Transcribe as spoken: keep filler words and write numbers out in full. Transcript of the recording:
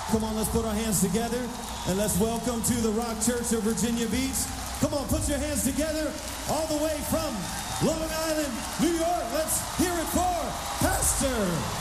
Come on, let's put our hands together and let's welcome to the Rock Church of Virginia Beach. Come on, put your hands together all the way from Long Island, New York. Let's hear it for Pastor